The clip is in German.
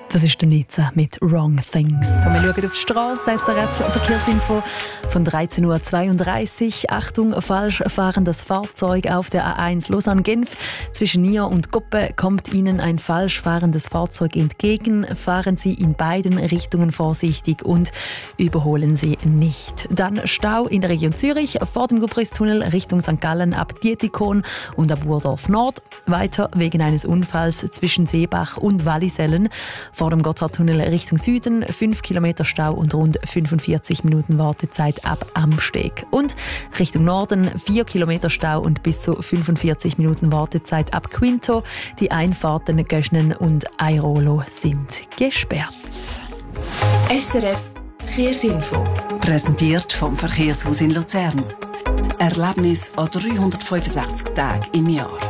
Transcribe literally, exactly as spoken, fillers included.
Das ist der Nizza mit «Wrong Things». Und wir schauen auf die Straße, S R F Verkehrsinfo von dreizehn Uhr zweiunddreißig. Achtung, falsch fahrendes Fahrzeug auf der A eins Lausanne-Genf. Zwischen Nier und Goppe kommt Ihnen ein falsch fahrendes Fahrzeug entgegen. Fahren Sie in beiden Richtungen vorsichtig und überholen Sie nicht. Dann Stau in der Region Zürich, vor dem Gubristunnel Richtung Sankt Gallen ab Dietikon und ab Burdorf Nord. Weiter wegen eines Unfalls zwischen Seebach und Wallisellen. Vor dem Gotthardtunnel Richtung Süden fünf Kilometer Stau und rund fünfundvierzig Minuten Wartezeit ab Amsteg. Und Richtung Norden vier Kilometer Stau und bis zu fünfundvierzig Minuten Wartezeit ab Quinto. Die Einfahrten Göschnen und Airolo sind gesperrt. S R F Verkehrsinfo. Präsentiert vom Verkehrshaus in Luzern. Erlebnis an dreihundertfünfundsechzig Tagen im Jahr.